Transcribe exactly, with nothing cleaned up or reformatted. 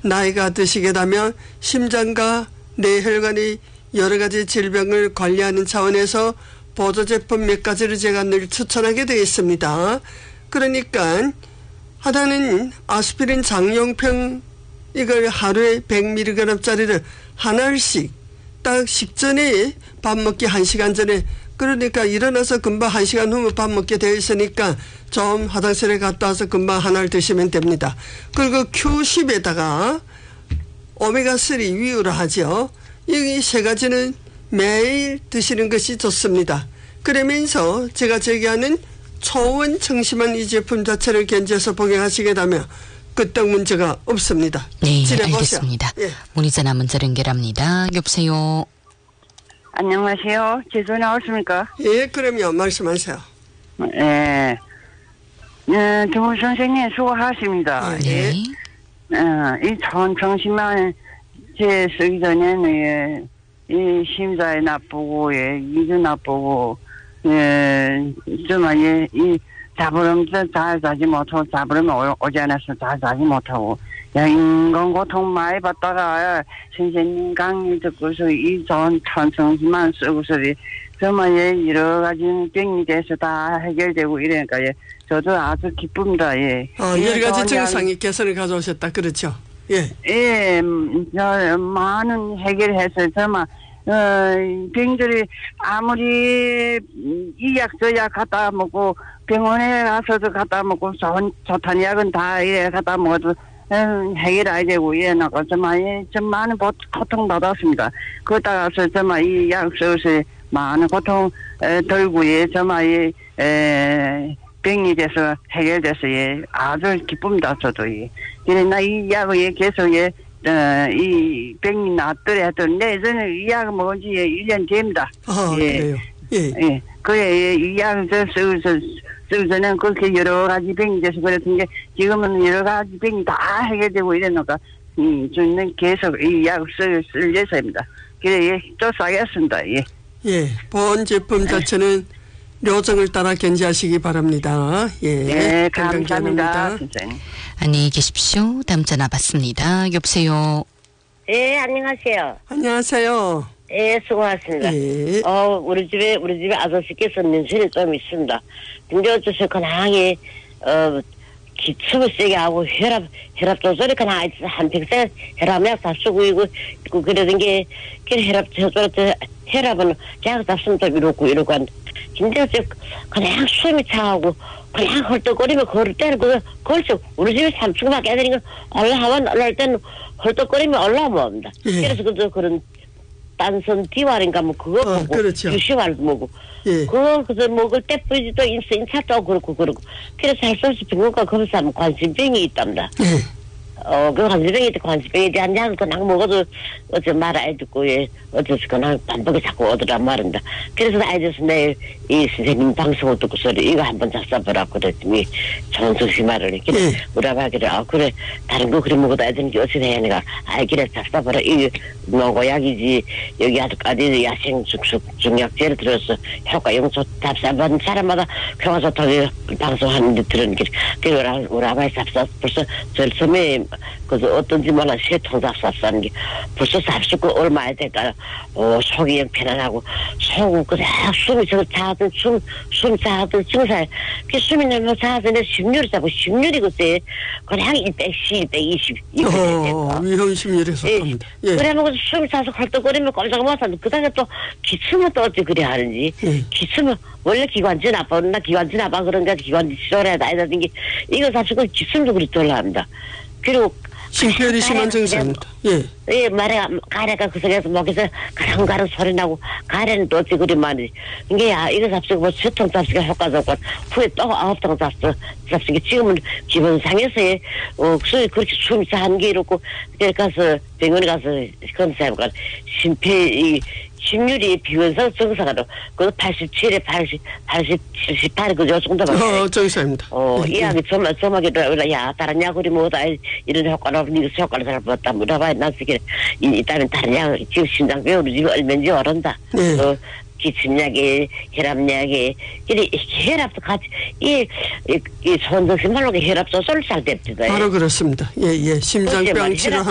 나이가 드시게 되면 심장과 뇌혈관의 여러 가지 질병을 관리하는 차원에서 보조제품 몇 가지를 제가 늘 추천하게 되어 있습니다. 그러니까 하나는 아스피린 장용평 이걸 하루에 백 밀리그램짜리를 하나씩 딱 식전에 밥 먹기 한 시간 전에 그러니까 일어나서 금방 한 시간 후면 밥 먹게 되어 있으니까 좀 화장실에 갔다 와서 금방 하나를 드시면 됩니다. 그리고 큐 십에다가 오메가삼 위유를 하죠. 이 세 가지는 매일 드시는 것이 좋습니다. 그러면서 제가 제기하는 초원 청심환 이 제품 자체를 견제해서 복용하시게 되면 끄떡 문제가 없습니다. 네, 알겠습니다. 예. 문의 전화 문자 연결합니다. 여보세요. 안녕하세요. 제소 나왔습니까? 예, 그럼요. 말씀하세요. 예. 네, 두 선생님 수고하십니다. 네. 예. 어, 이 초원 청심환 제 쓰기 전에는 예, 이 심장이 나쁘고 예, 이도 나쁘고 예, 정말 예, 이 자부름 잘 자지 못하고 자부름이 오지 않아서 잘 자지 못하고 야, 인간 고통 많이 받다가 선생님 강의 듣고서 이 좋은 천청심환 쓰고서 정말 예, 여러 가지 병이 돼서 다 해결되고 이러니까 예, 저도 아주 기쁩니다. 예. 어, 여러 가지 증상이 개선을 가져오셨다. 그렇죠. 예. 예, 저, 많은 해결해서 정말 어, 병들이 아무리 이약 저약 갖다 먹고 병원에 가서도 갖다 먹고 좋은 좋다는 약은 다 이래 갖다 먹어도 음, 해결해야 되고 예, 나가 정말 예, 좀 많은 고통 받았습니다. 그러다가서 정말 이 약 써서 많은 고통 에, 덜고 예, 정말 예, 에, 병이 돼서 해결돼서 예, 아주 기쁩니다. 저도 예. 그래 나 이 약을 예, 계속 예. 어, 이 병이 낫더래 하더니 내전에 이 약을 먹은 지 일 년 됩니다. 아, 예. 그래요? 예. 예. 그래, 이 약을 쓰고서, 쓰고서는 그렇게 여러 가지 병이 돼서 그랬던 게 지금은 여러 가지 병이 다 해결되고 이러니까, 음, 저는 계속 이 약을 쓸, 쓸 예정입니다. 그래, 예, 또 싸겠습니다. 예. 예. 본 제품 자체는 요정을 따라 견지하시기 바랍니다. 예. 네, 감사합니다. 선생님. 안녕히 계십시오. 다음 전화 받습니다. 여보세요. 예, 안녕하세요. 안녕하세요. 예, 수고하셨습니다. 예. 어, 우리 집에, 우리 집에 아저씨께서 면전이 좀 있습니다. 근데 어째서 그냥이, 어, 기침을 세게 하고 혈압, 혈압 조절이 그냥 한평생 혈압약 다 쓰고 이고, 그러던 게, 그 혈압 조절, 혈압은 약 잡수면 또 이러고 이러고 한, 근데 어째 그냥 숨이 차고, 그냥 헐떡거리면 걸을 때는 그거, 걸쳐. 우리 집에 삼촌밖에 안 되니까 올라가면 올라올 때는 헐떡거리면 올라오면 옵니다. 예. 그래서 그저 그런, 단선 디왈인가 뭐 그거 어, 보고 그렇죠. 유시왈도 먹고 예. 그거 그저 먹을 때 뿌리도 인차도 그렇고 그러고 그래서 할 수 없이 병원가 검사하면 관심병이 있답니다. 예. 어, 그 관심병에 관심병에 대한 약을 그냥 먹어도 어째 말 안 듣고 예 어째서 그냥 반복에 자꾸 오더란 말입니다. 그래서 아이들서 내일 이 선생님 방송을 듣고 소리 이거 한번 잡숴보라고 그랬더니 정승씨 말을 이렇게 예. 우리 아버지를 아 그래 다른 거 그래 먹어도 애들은 어찌 해야 하니까 아 그래 잡숴보라 이게 농고약이지 여기 아직까지 야생 중숙 중약제를 들어서 효과 영수 잡숴본 사람마다 효과 좋다고 방송하는데 들으니까 그래 우리 아버지 잡숴 벌써 절 처음에 그래서 어떤지 몰라 세 통 잡숴는 게 벌써 잡수고 얼마나 될까 어 속이 영 편안하고 속은 그냥 숨이 저 작은 숨, 숨 작은 증상 그 숨이 너무 작은 심률이 잡고 심률이 그때 그냥 이백십, 이백이십 이거 어, 위험 심률에 속합니다. 예. 그래 뭐 숨이 차서 헐떡거리면 꼼짝 못하는데 그 다음에 또 기침은 또 어찌 그래 하는지 예. 기침은 원래 기관지 나빠 나 기관지 나빠 그런가 기관지 치료를 해야 다 게 이거 잡수고 기침도 그리 돌아합니다. 그리고 심폐열이 심한 증상입니다. 예. 예, 말해, 가래가 그 속에서 목에서 가랑가랑 소리 나고, 가래는 또 어찌 그리 많이. 이게, 야, 이거 잡수고 뭐, 세통 잡수기가 효과적고, 후에 또 아홉 통 잡수, 잡수기. 지금은 기본상에서의, 어, 술, 그렇게 숨이 차한 게 이렇고, 그래 가서, 병원에 가서, 검사해보니까, 심폐, 이, 심률이 비원성 증상으로, 그거 팔십칠에 팔십, 팔십, 칠십팔, 그저 정도만. 어, 정상입니다. 어, 예. 이야기 좀, 좀하게, 야, 다른 약으리 뭐다, 이런 효과로, 니가 효과를 잘 봤다, 물어봐야, 난 쓰게, 일단은 다른 약, 지금 심장병 우리 집에 얼마인지 어른다. 예. 또, 기침약에, 혈압약에, 이 혈압도 같이, 이, 이, 이 손정신 말로 혈압 조절을 잘 됩니다. 바로 그렇습니다. 예, 예. 심장병 치료